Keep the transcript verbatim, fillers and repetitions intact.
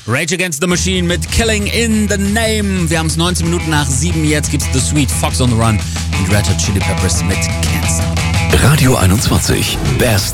Rage Against the Machine mit Killing in the Name. Wir haben es neunzehn Minuten nach sieben. Jetzt gibt's The Sweet Fox on the Run und Red Hot Chili Peppers mit Cancer. Radio einundzwanzig. Best